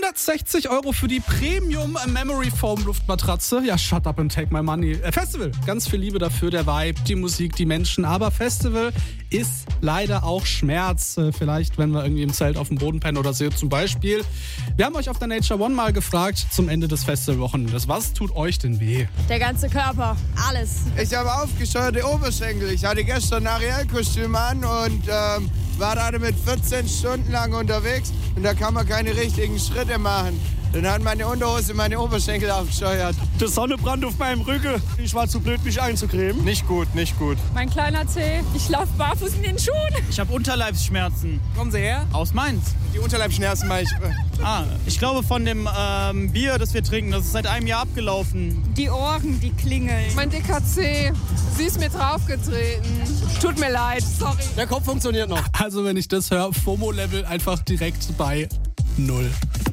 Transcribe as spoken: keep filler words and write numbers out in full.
hundertsechzig Euro für die Premium Memory Foam Luftmatratze. Ja, shut up and take my money. Äh, Festival, ganz viel Liebe dafür, der Vibe, die Musik, die Menschen. Aber Festival ist leider auch Schmerz. Äh, vielleicht, wenn wir irgendwie im Zelt auf dem Boden pennen oder so zum Beispiel. Wir haben euch auf der Nature One mal gefragt zum Ende des Festivalwochenendes. Was tut euch denn weh? Der ganze Körper, alles. Ich habe aufgescheuerte Oberschenkel. Ich hatte gestern ein Ariel-Kostüm an und ähm, war da mit vierzehn Stunden lang unterwegs und da kann man keine richtigen Schritte machen. Dann hat meine Unterhose meine Oberschenkel aufgescheuert. Die Sonne brannt auf meinem Rücken. Ich war zu blöd, mich einzucremen. Nicht gut, nicht gut. Mein kleiner Zeh, ich laufe barfuß in den Schuhen. Ich habe Unterleibsschmerzen. Kommen Sie her? Aus Mainz. Die Unterleibsschmerzen mache ich. Ah, ich glaube von dem ähm, Bier, das wir trinken, das ist seit einem Jahr abgelaufen. Die Ohren, die klingeln. Mein D K C, sie ist mir draufgetreten. Tut mir leid, sorry. Der Kopf funktioniert noch. Also wenn ich das höre, FOMO-Level einfach direkt bei null.